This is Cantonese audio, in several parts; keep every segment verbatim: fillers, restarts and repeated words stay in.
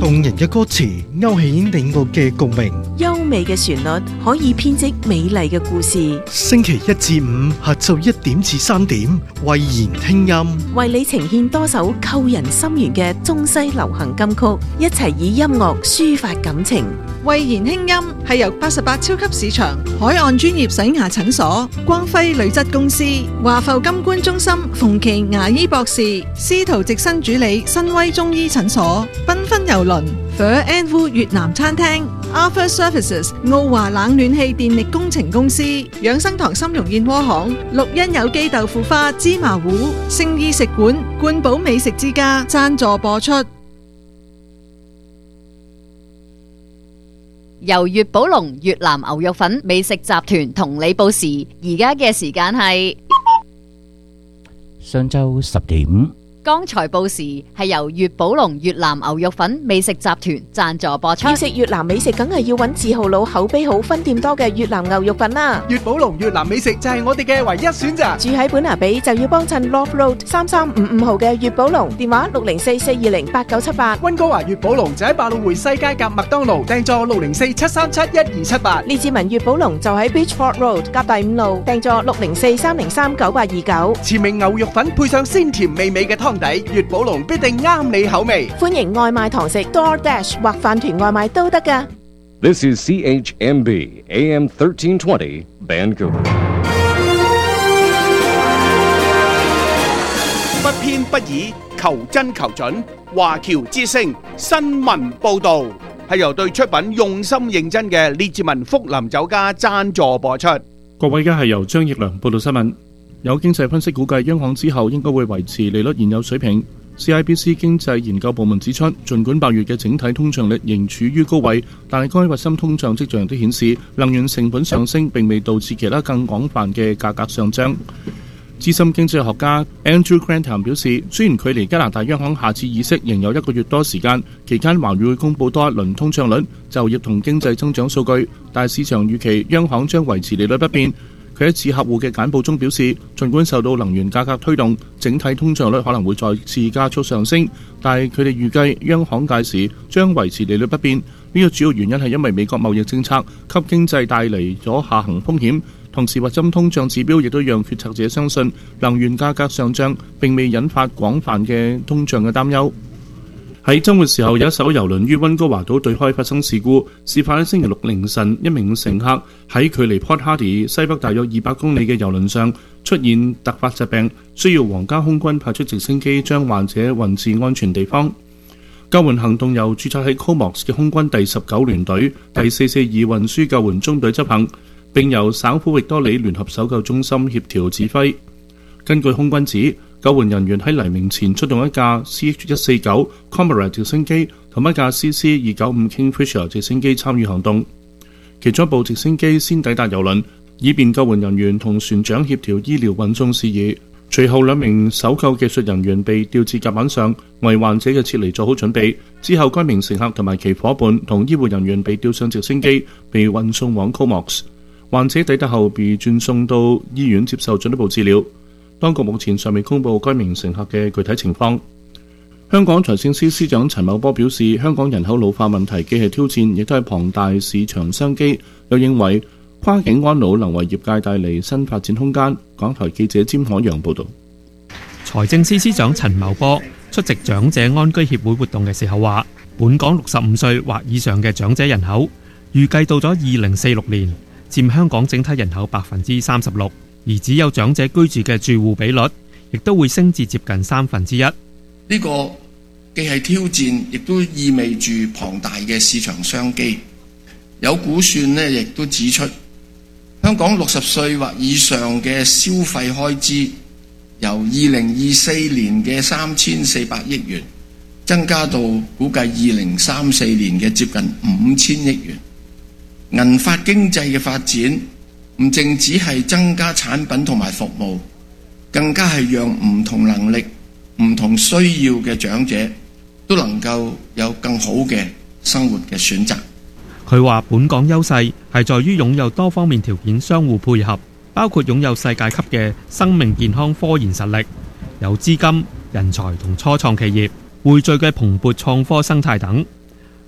動人嘅歌詞勾起你我嘅共鳴， 優美嘅旋律可以編織美麗嘅故事。 星期一至五下晝一點至三點，慧言聽音， 為你呈現多首扣人心弦嘅中西流行金曲，一齊以音樂抒發感情。 慧言輕音係由八十八超級市場、海岸專業洗牙診所、光輝鋁質公司、華埠金冠中心、馮琦牙醫博士、司徒直生主理新威中醫診所、繽紛郵輪、Phở and Vu 越南餐廳、Arthur Services 澳華冷暖氣電力工程公司、養生堂參茸燕窩行、綠茵有機豆腐花芝麻糊、聖意食館、冠寶美食之家贊助播出。 由粵寶龍越南牛肉粉美食集團同你報時，而家嘅時間係上晝十點。 剛才報時係由粵寶龍越南牛肉粉美食集團贊助播出。 要食越南美食，梗係要揾字號佬、口碑好、分店多嘅越南牛肉粉啦。 粵寶龍越南美食就係我哋嘅唯一選擇。 住喺本拿比就要幫襯 Love Road 三三五五號嘅粵寶龍，電話六零四四二零八九七八。 溫哥華粵寶龍就喺百老匯西街夾麥當勞，訂座六零四七三七一二七八。 列治文粵寶龍就喺 Beachford Road 夾第五路，訂座六零四三零三九八二九。 前名牛肉粉配上鮮甜美味嘅湯底，粵寶龍必定啱你口味。 歡迎外賣堂食 DoorDash 或飯團外賣都得㗎。 This is C H M B A M thirteen twenty Vancouver。 不偏不倚，求真求準。華僑之聲新聞報導係由對出品用心認真嘅列治文福林酒家贊助播出。 各位，而家係由張奕良報道新聞。有經濟分析估計，央行之後應該會維持利率現有水平。C I B C 經濟研究部門指出，儘管八月嘅整體通脹率仍處於高位，但係該核心通脹跡象都顯示，能源成本上升並未導致其他更廣泛嘅價格上漲。資深經濟學家 Andrew Grantham 表示，雖然距離加拿大央行下次議息仍有一個月多時間，期間還會公佈多一輪通脹率、就業同經濟增長數據，但市場預期央行將維持利率不變。佢喺致客戶嘅簡報中表示，儘管受到能源價格推動，整體通脹率可能會再次加速上升，但係佢哋預計央行屆時將維持利率不變。呢個主要原因係因為美國貿易政策給經濟帶嚟咗下行風險，同時核心通脹指標亦都讓決策者相信能源價格上漲並未引發廣泛嘅通脹嘅擔憂。喺週末時候，有一艘郵輪於溫哥華島對開發生事故。事發喺星期六凌晨，一名乘客喺距離 Port Hardy 西北大約二百公里嘅郵輪上出現突發疾病，需要皇家空軍派出直升機將患者運至安全地方。救援行動由駐紮喺 Comox 嘅空軍第十九聯隊第四四二運輸救援中隊執行，並由省府域多里聯合搜救中心協調指揮。根據空軍指，救援人員喺黎明前出動一架 C H 一四九 Comrade 直升機同一架 C C 二九五 Kingfisher 直升機參與行動。其中一部直升機先抵達郵輪，以便救援人員同船長協調醫療運送事宜。隨後兩名搜救技術人員被調至甲板上，為患者嘅撤離做好準備。之後，該名乘客同埋其夥伴同醫護人員被調上直升機，被運送往 Comox。患者抵達後被轉送到醫院接受進一步治療。當局目前尚未公布該名乘客嘅具體情況。香港財政司司長陳茂波表示，香港人口老化問題既係挑戰，亦都係龐大市場商機。又認為跨境安老能為業界帶嚟新發展空間。港台記者詹海洋報導。 財政司司長陳茂波出席長者安居協會活動嘅時候話，本港六十五歲或以上嘅長者人口預計到咗二零四六年佔香港整體人口百分之三十六。而只有長者居住嘅住戶比率，亦都會升至接近三分之一。 呢個既係挑戰，亦都意味住龐大嘅市場商機。有估算呢，亦都指出，香港六十歲或以上嘅消費開支，由二零二四年嘅三千四百億元，增加到估計二零三四年嘅接近五千億元。銀髮經濟嘅發展，唔淨只係增加產品同埋服務，更加係讓唔同能力、唔同需要嘅長者都能夠有更好嘅生活嘅選擇。 佢話本港優勢係在於擁有多方面條件相互配合，包括擁有世界級嘅生命健康科研實力，有資金、人才同初創企業匯聚嘅蓬勃創科生態等。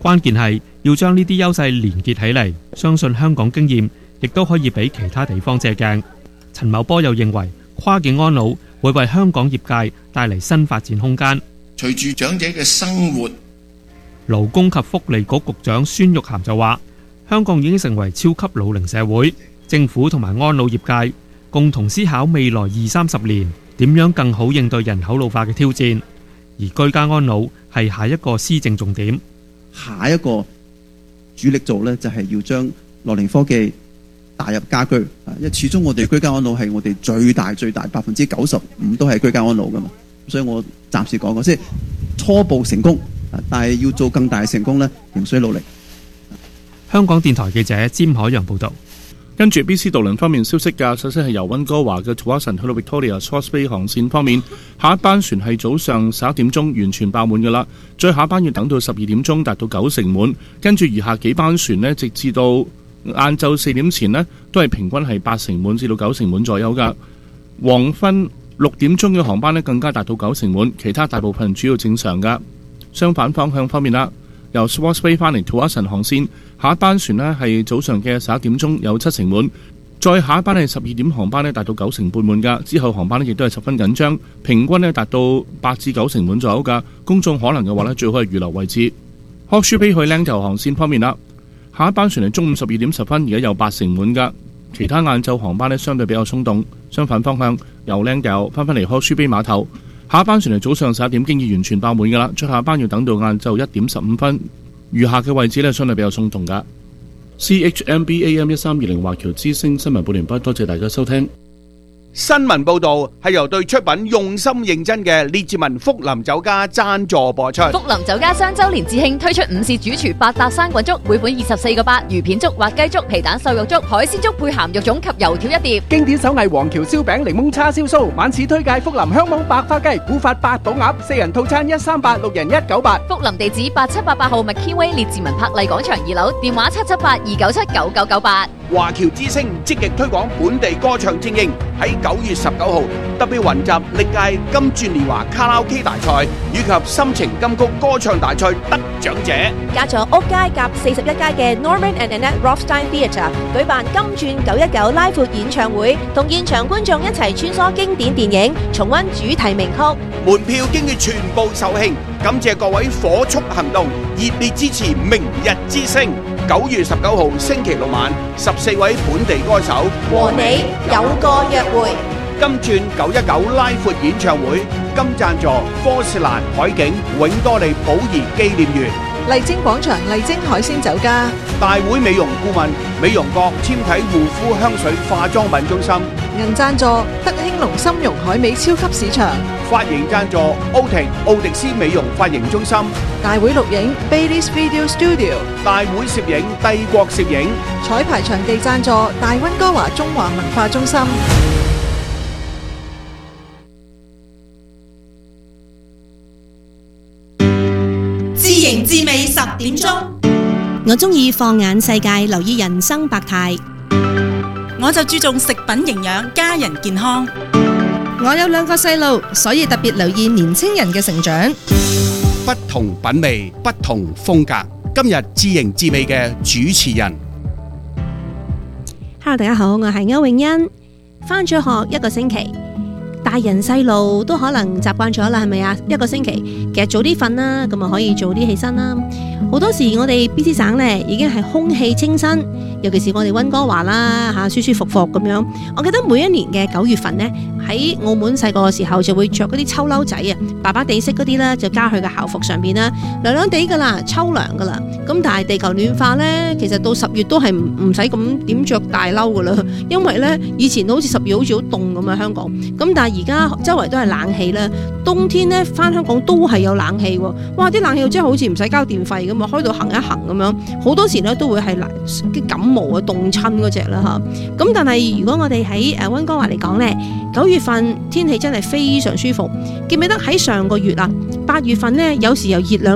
關鍵係要將呢啲優勢連結起嚟，相信香港經驗亦都可以俾其他地方借鏡。陳茂波又認為跨境安老會為香港業界帶嚟新發展空間。 隨住長者嘅生活， 勞工及福利局局長孫玉菡就話：香港已經成為超級老齡社會，政府同埋安老業界共同思考未來二三十年點樣更好應對人口老化嘅挑戰，而居家安老係下一個施政重點。 下一個主力做呢，就係要將樂齡科技帶入家居，因為始終我哋居家安老係我哋最大最大百分之九十五都係居家安老噶嘛，所以我暫時講過，即係初步成功，但係要做更大嘅成功呢，仍需努力。 香港電台記者詹海洋報道。 跟住 B C 渡輪方面消息㗎，首先係由溫哥華嘅 Tsawwassen 去到 Victoria Cross Bay 航線方面，下一班船係早上十一點鐘完全爆滿㗎啦，最後一班要等到十二點鐘達到九成滿，跟住餘下幾班船呢，直至到晏晝四點前呢，都係平均係八成滿至到九成滿左右㗎。黃昏六點鐘嘅航班呢，更加達到九成滿，其他大部分主要正常㗎。相反方向方面啦，由 Cross Bay 翻嚟 Tsawwassen 航線，下一班船呢係早上嘅十一點鐘有七成滿，再下一班係十二點航班呢達到九成半滿㗎，之後航班呢亦都係十分緊張，平均呢達到八至九成滿左右㗎。公眾可能嘅話呢，最好係預留位置。Hawke's Bay 去靚頭航線方面啦，下一班船係中午十二點十分，而家有八成滿㗎，其他晏晝航班呢相對比較鬆動。相反方向由靚頭翻返嚟 Hawke's Bay 碼頭，下一班船係早上十一點經已完全爆滿㗎啦，最後一班要等到晏晝一點十五分。餘下嘅位置呢，相對比較鬆動㗎。C H M B A M 一三二零華僑之聲新聞報完畢，多謝大家收聽。 新聞報道係由對出品用心認真嘅列治文福林酒家贊助播出。 福林酒家雙周年致慶推出五士主廚八搭生滾粥，每款二十四個八，魚片粥、滑雞粥、皮蛋瘦肉粥、海鮮粥配鹹肉粽及油條一碟。 經典手藝黃橋燒餅、檸檬叉燒酥，晚市推介福林香網白花雞、古法八寶鴨，四人套餐一三八，六人一九八。 福林地址八七八八號麥堅威列治文柏麗廣場二樓，電話七七八二九七九九九八。 華僑之聲積極推廣本地歌唱精英，喺九月十九號特別雲集歷屆金鑽年華卡拉 OK 大賽以及心情金曲歌唱大賽得獎者， 加咗屋街夾四十一街嘅 Norman and Annette Rothstein Theatre 舉辦金鑽九一九拉闊演唱會，同現場觀眾一齊穿梭經典電影，重溫主題名曲。 門票經已全部售罄，感謝各位火速行動，熱烈支持明日之星。九月十九號星期六晚，十四位本地歌手和你有個約會。 金鑽九一九拉闊演唱會，金贊助科士蘭海景永多利寶儀紀念園、 麗晶廣場麗晶海鮮酒家、 大會美容顧問美容閣纖體護膚香水化妝品中心、 銀贊助德興隆參茸海味超級市場、 髮型贊助奧廷奧迪斯美容髮型中心、 大會錄影 Bailey's Video Studio、 大會攝影帝國攝影、 彩排場地贊助大溫哥華中華文化中心。 知型知味十點鐘， 我中意放眼世界，留意人生百態。 我就注重食品營養，家人健康。 我有兩個細路，所以特別留意年青人嘅成長。 不同品味，不同風格。今日知型知味嘅主持人 ，Hello， 大家好，我係歐永欣。返咗學一個星期，大人細路都可能習慣咗啦，係咪啊？一個星期，其實早啲瞓啦，咁啊可以早啲起身啦。好多時我哋 B C 省呢已經係空氣清新，尤其是我哋溫哥華啦吓，舒舒服服咁樣。我記得每一年嘅九月份呢，喺澳門細個嘅時候就會着嗰啲秋褸仔啊，白白地色嗰啲啦，就加去個校服上邊啦，涼涼地噶啦，秋涼噶啦。咁但係地球暖化呢，其實到十月都係唔唔使咁點着大褸噶啦，因為呢以前好似十月好似好凍咁啊香港，咁但係而家周圍都係冷氣啦，冬天呢翻香港都係有冷氣喎，哇啲冷氣真係好似唔使交電費咁啊，開到行一行咁樣，好多時呢都會係啲感冒啊凍親嗰隻啦吓。咁但係如果我哋喺誒溫哥華嚟講呢，九月份天氣真係非常舒服。記唔記得喺上個月啊，八月份呢有時又熱兩日，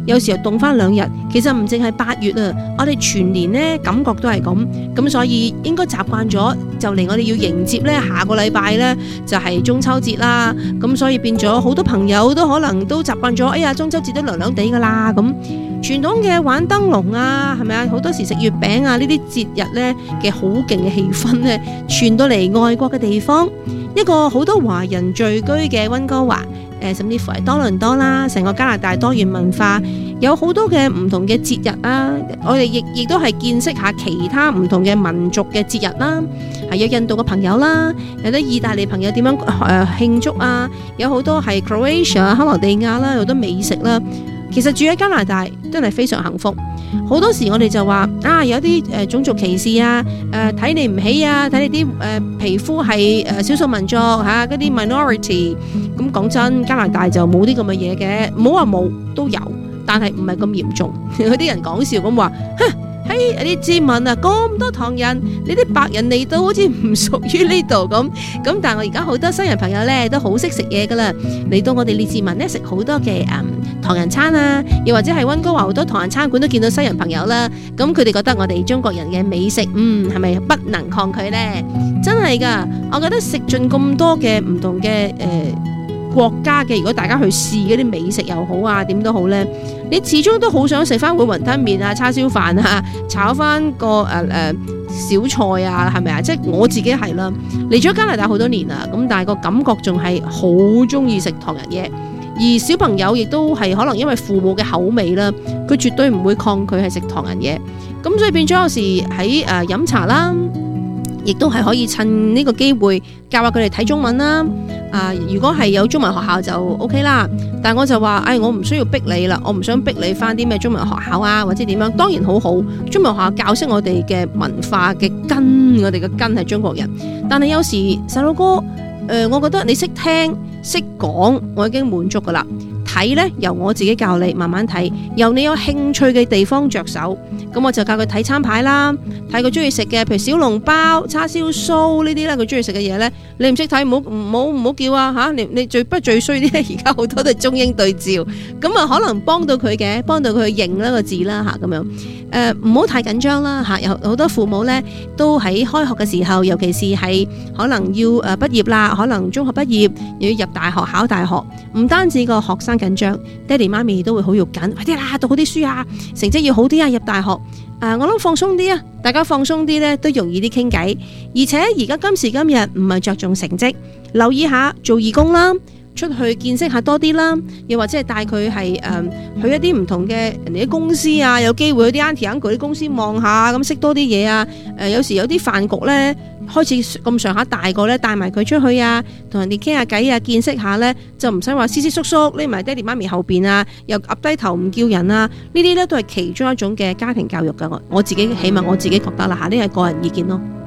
有時又凍翻兩日。其實唔淨係八月啊，我哋全年呢感覺都係咁，咁所以應該習慣咗，就嚟我哋要迎接呢下個禮拜呢就係中秋節啦。咁所以變咗好多朋友都可能都習慣咗，哎呀中秋節都涼涼地噶啦。咁傳統嘅玩燈籠啊，係咪啊？好多時食月餅啊，呢啲節日呢嘅好勁嘅氣氛呢，傳到嚟外國嘅地方，一個好多華人聚居嘅溫哥華。誒，甚至乎係多倫多啦，成個加拿大多元文化，有好多嘅唔同嘅節日啊！我哋亦亦都係見識下其他唔同嘅民族嘅節日啦，係有印度嘅朋友啦，有啲意大利朋友點樣誒慶祝啊，有好多係 Croatia 克羅地亞啦，有好多美食啦。其實住喺加拿大真係非常幸福。好多時我哋就話啊，有啲誒種族歧視啊，誒睇你唔起啊，睇你啲誒皮膚係誒少數民族嚇嗰啲 minority。咁講真，加拿大就冇啲咁嘅嘢嘅，唔好話冇都有，但係唔係咁嚴重。有啲人講笑咁話，哼，喺啲殖民啊，咁多唐人，你啲白人嚟到好似唔屬於呢度咁。咁但係我而家好多新人朋友咧都好識食嘢噶啦，嚟到我哋列治文咧食好多嘅誒唐人餐啊，又或者係溫哥華好多唐人餐館都見到西人朋友啦。咁佢哋覺得我哋中國人嘅美食，嗯係咪不能抗拒呢？真係噶，我覺得食盡咁多嘅唔同嘅誒。呃國家嘅，如果大家去試嗰啲美食又好啊，點都好呢，你始終都好想食翻碗雲吞麵啊、叉燒飯啊、炒翻個誒誒、呃、小菜啊，係咪啊？即係我自己係啦，嚟咗加拿大好多年啦，咁但係個感覺仲係好中意食唐人嘢，而小朋友亦都係可能因為父母嘅口味啦，佢絕對唔會抗拒係食唐人嘢，咁所以變咗有時喺誒飲茶啦，亦都係可以趁呢個機會教下佢哋睇中文啦。啊、呃，如果係有中文學校就 OK 啦。但係我就話，誒、哎，我唔需要逼你啦，我唔想逼你返啲咩中文學校啊，或者點樣。當然好好，中文學校教識我哋嘅文化嘅根，我哋嘅根係中國人。但係有時細佬哥，誒、呃，我覺得你識聽識講，我已經滿足噶啦。睇呢，由我自己教你慢慢睇，由你有興趣嘅地方着手。咁我就教佢睇餐牌啦，睇佢中意食嘅，譬如小籠包、叉燒酥呢啲咧，佢中意食嘅嘢咧，你唔識睇，唔好唔好唔好叫啊吓！你你最不最衰啲咧，而家好多都係中英對照，咁啊可能幫到佢嘅，幫到佢去認啦個字啦吓，咁樣誒唔好太緊張啦吓，有好多父母咧都喺開學嘅時候，尤其是係可能要誒畢業啦，可能中學畢業又要入大學考大學，唔單止個學生緊張，爹哋媽咪都會好肉緊，快啲啦，讀好啲書啊，成績要好啲啊，入大學。誒、呃，我諗放鬆啲啊，大家放鬆啲咧，都容易啲傾偈。而且而家今時今日唔係着重成績，留意下做義工啦，出去見識下多啲啦，又或者係帶佢係誒去一啲唔同嘅人哋啲公司啊，有機會去啲 auntie uncle 啲公司望下，咁識多啲嘢啊。誒、呃，有時有啲飯局咧，開始咁上下大個咧，帶埋佢出去啊，同人哋傾下偈啊，見識下咧，就唔使話斯斯縮縮匿埋爹哋媽咪後邊啊，又岌低頭唔叫人啊，呢啲咧都係其中一種嘅家庭教育噶。我我自己起碼我自己覺得啦吓，呢係個人意見咯。